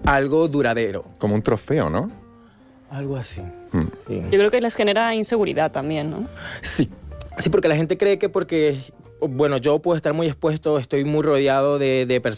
algo duradero. Como un trofeo, ¿no? Algo así. Sí. Yo creo que les genera inseguridad también, ¿no? Sí, sí, porque la gente cree que porque, bueno, yo puedo estar muy expuesto, estoy muy rodeado de personas